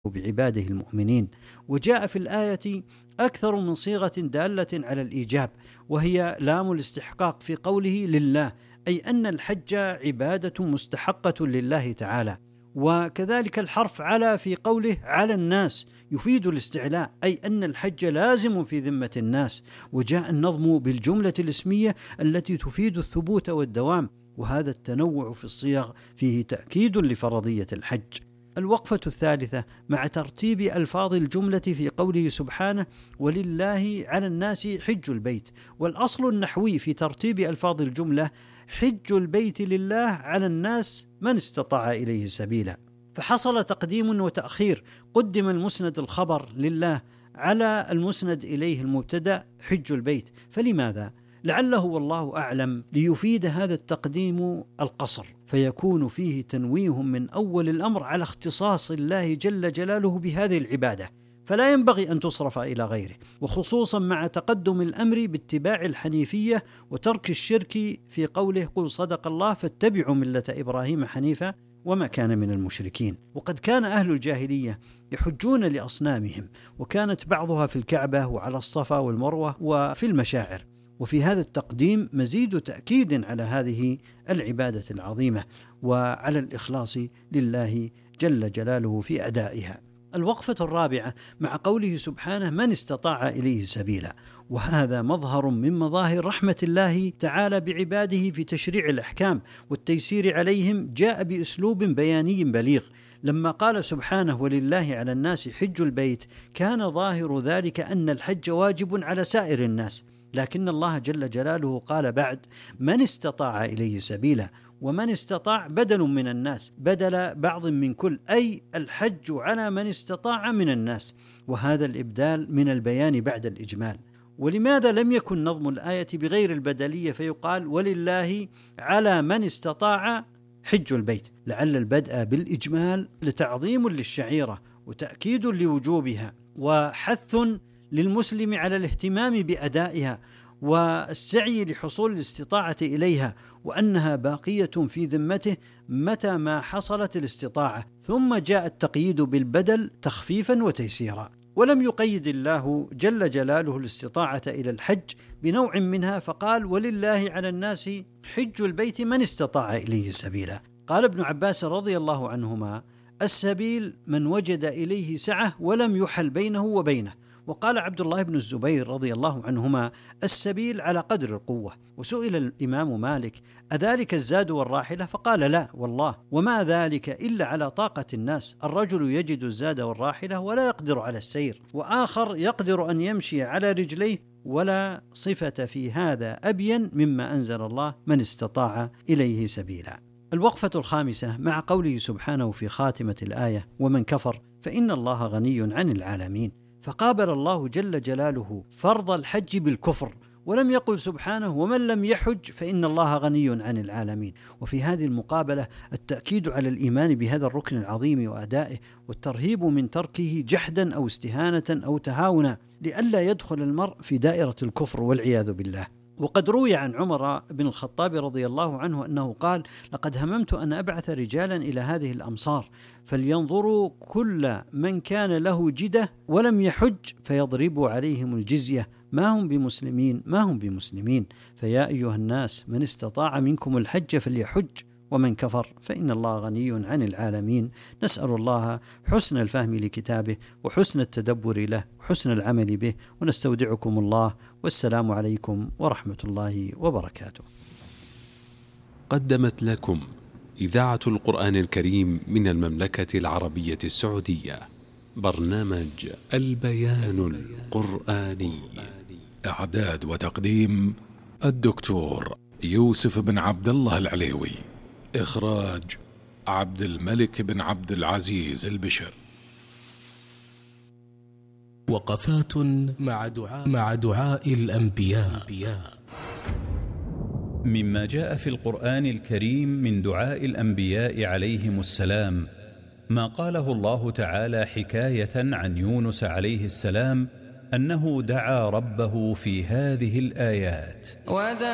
بعباده المؤمنين. وجاء في الآية أكثر من صيغة دالة على الإيجاب، وهي لام الاستحقاق في قوله لله، أي أن الحج عبادة مستحقة لله تعالى. وكذلك الحرف على في قوله على الناس يفيد الاستعلاء، أي أن الحج لازم في ذمة الناس. وجاء النظم بالجملة الاسمية التي تفيد الثبوت والدوام، وهذا التنوع في الصيغ فيه تأكيد لفرضية الحج. الوقفة الثالثة مع ترتيب ألفاظ الجملة في قوله سبحانه ولله على الناس حج البيت. والأصل النحوي في ترتيب ألفاظ الجملة حج البيت لله على الناس من استطاع إليه سبيلا، فحصل تقديم وتأخير، قدم المسند الخبر لله على المسند إليه المبتدأ حج البيت. فلماذا؟ لعله والله أعلم ليفيد هذا التقديم القصر، فيكون فيه تنويه من أول الأمر على اختصاص الله جل جلاله بهذه العبادة، فلا ينبغي أن تصرف إلى غيره، وخصوصا مع تقدم الأمر باتباع الحنيفية وترك الشرك في قوله قل صدق الله فاتبعوا ملة إبراهيم حنيفا وما كان من المشركين. وقد كان أهل الجاهلية يحجون لأصنامهم، وكانت بعضها في الكعبة وعلى الصفا والمروة وفي المشاعر، وفي هذا التقديم مزيد تأكيد على هذه العبادة العظيمة وعلى الإخلاص لله جل جلاله في أدائها. الوقفة الرابعة مع قوله سبحانه من استطاع إليه سبيلا، وهذا مظهر من مظاهر رحمة الله تعالى بعباده في تشريع الأحكام والتيسير عليهم. جاء بأسلوب بياني بليغ لما قال سبحانه ولله على الناس حج البيت، كان ظاهر ذلك أن الحج واجب على سائر الناس، لكن الله جل جلاله قال بعد من استطاع إليه سبيلا، ومن استطاع بدل من الناس، بدل بعض من كل، أي الحج على من استطاع من الناس، وهذا الإبدال من البيان بعد الإجمال. ولماذا لم يكن نظم الآية بغير البدلية فيقال ولله على من استطاع حج البيت؟ لعل البدء بالإجمال لتعظيم للشعيرة وتأكيد لوجوبها وحث للمسلم على الاهتمام بأدائها والسعي لحصول الاستطاعة إليها، وأنها باقية في ذمته متى ما حصلت الاستطاعة. ثم جاء التقييد بالبدل تخفيفا وتيسيرا، ولم يقيد الله جل جلاله الاستطاعة إلى الحج بنوع منها، فقال ولله على الناس حج البيت من استطاع إليه سبيلا. قال ابن عباس رضي الله عنهما السبيل من وجد إليه سعة ولم يحل بينه وبينه. وقال عبد الله بن الزبير رضي الله عنهما السبيل على قدر القوة. وسئل الإمام مالك أذلك الزاد والراحلة؟ فقال لا والله، وما ذلك إلا على طاقة الناس، الرجل يجد الزاد والراحلة ولا يقدر على السير، وآخر يقدر أن يمشي على رجليه، ولا صفة في هذا أبين مما أنزل الله من استطاع إليه سبيلا. الوقفة الخامسة مع قوله سبحانه في خاتمة الآية ومن كفر فإن الله غني عن العالمين، فقابل الله جل جلاله فرض الحج بالكفر، ولم يقل سبحانه ومن لم يحج فإن الله غني عن العالمين. وفي هذه المقابلة التأكيد على الإيمان بهذا الركن العظيم وأدائه، والترهيب من تركه جحدا أو استهانة أو تهاونا، لئلا يدخل المرء في دائرة الكفر والعياذ بالله. وقد روي عن عمر بن الخطاب رضي الله عنه أنه قال لقد هممت أن أبعث رجالا إلى هذه الأمصار فلينظروا كل من كان له جدة ولم يحج فيضربوا عليهم الجزية ما هم بمسلمين فيا أيها الناس من استطاع منكم الحج فليحج ومن كفر فإن الله غني عن العالمين. نسأل الله حسن الفهم لكتابه وحسن التدبر له وحسن العمل به، ونستودعكم الله، والسلام عليكم ورحمة الله وبركاته. قدمت لكم إذاعة القرآن الكريم من المملكة العربية السعودية برنامج البيان القرآني. إعداد وتقديم الدكتور يوسف بن عبد الله العليوي. إخراج عبد الملك بن عبد العزيز البشر. وقفات مع دعاء الأنبياء. مما جاء في القرآن الكريم من دعاء الأنبياء عليهم السلام ما قاله الله تعالى حكاية عن يونس عليه السلام أنه دعا ربه في هذه الآيات: